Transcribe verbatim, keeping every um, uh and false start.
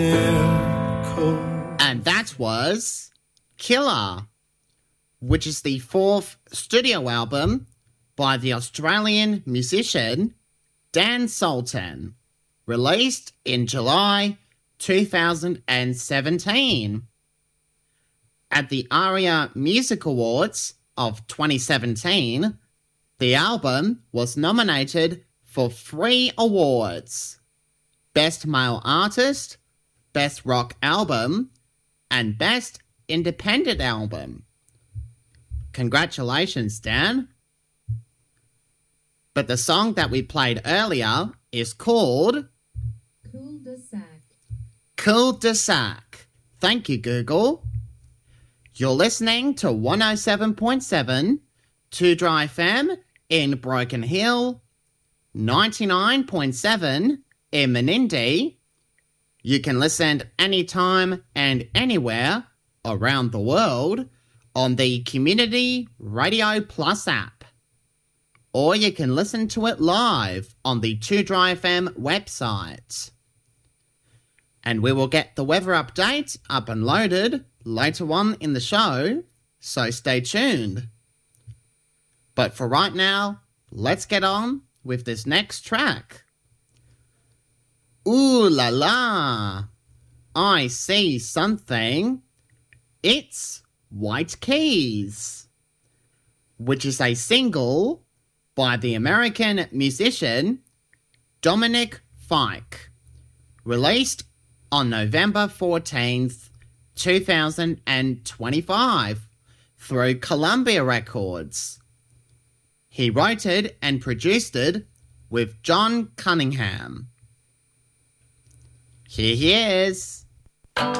And that was Killer, which is the fourth studio album by the Australian musician Dan Sultan, released in July two thousand seventeen. At the ARIA Music Awards of twenty seventeen, the album was nominated for three awards: Best Male Artist, Best Rock Album, and Best Independent Album. Congratulations, Dan. But the song that we played earlier is called Cul-de-sac. Cul-de-sac. Thank you, Google. You're listening to one oh seven point seven two Dry F M in Broken Hill, ninety-nine point seven in Menindee. You can listen anytime and anywhere around the world on the Community Radio Plus app. Or you can listen to it live on the two Dry F M website. And we will get the weather update up and loaded later on in the show, so stay tuned. But for right now, let's get on with this next track. Ooh la la, I see something. It's White Keys, which is a single by the American musician Dominic Fike, released on November fourteenth, two thousand twenty-five through Columbia Records. He wrote it and produced it with John Cunningham. Here he is.